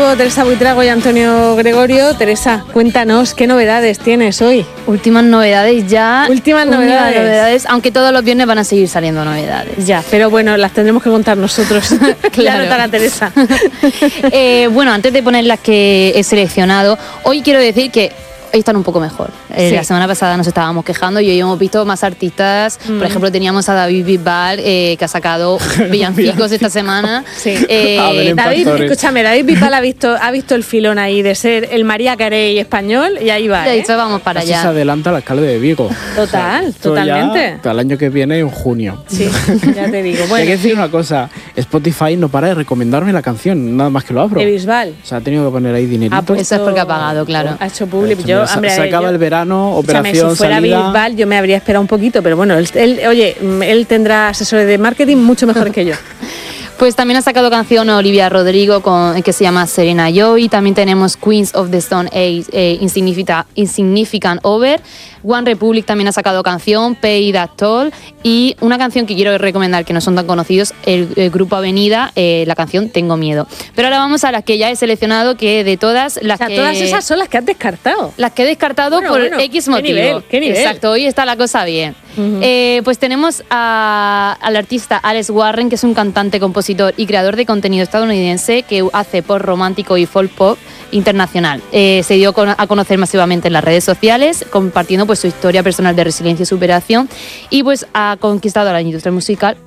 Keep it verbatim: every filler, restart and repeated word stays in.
contigo, Teresa Buitrago y Antonio Gregorio. Teresa, cuéntanos, ¿qué novedades tienes hoy? Últimas novedades ya. Últimas novedades. novedades. Aunque todos los viernes van a seguir saliendo novedades. Ya, pero bueno, las tendremos que contar nosotros. Claro. Ya notará Teresa. eh, bueno, antes de poner las que he seleccionado, hoy quiero decir que hoy están un poco mejor. Eh, Sí. La semana pasada nos estábamos quejando y hoy hemos visto más artistas. Mm. Por ejemplo, teníamos a David Bisbal, eh, que ha sacado villancicos esta semana. Sí. Eh, A Belén David, Pastori. escúchame, David Bisbal ha visto, ha visto el filón ahí de ser el María Carey español y ahí va. ya ¿eh? dicho, vamos para Casi se allá. adelanta al alcalde de Vigo. Total, Esto totalmente. Ya, al año que viene, en junio. Sí, ya te digo. Hay Bueno, que decir una cosa, Spotify no para de recomendarme la canción, nada más que lo abro. de Bisbal. O sea, ha tenido que poner ahí dinerito. Ha puesto- Eso es porque ha pagado, claro. Ha hecho público. Pues Yo, mira, se- hombre, se acaba yo- el verano, Escúchame, operación, si fuera salida. Bisbal yo me habría esperado un poquito, pero bueno, él, él- oye, él tendrá asesores de marketing mucho mejor que yo. Pues también ha sacado canción Olivia Rodrigo con, que se llama Serena Joy. También tenemos Queens of the Stone Age, eh, Insignificant, Insignificant Over. One Republic también ha sacado canción, Pay That Toll. Y una canción que quiero recomendar, que no son tan conocidos, el, el grupo Avenida, eh, la canción Tengo Miedo. Pero ahora vamos a las que ya he seleccionado, que de todas las O sea, que... todas esas son las que has descartado. Las que he descartado Bueno, por bueno, X qué motivo. nivel, qué nivel. Exacto, hoy está la cosa bien. Ujú. Eh, pues tenemos a- al artista Alex Warren, que es un cantante, compositor y creador de contenido estadounidense que hace pop romántico y folk pop internacional. Eh, se dio con- a conocer masivamente en las redes sociales, compartiendo pues su historia personal de resiliencia y superación, y pues ha conquistado a la industria musical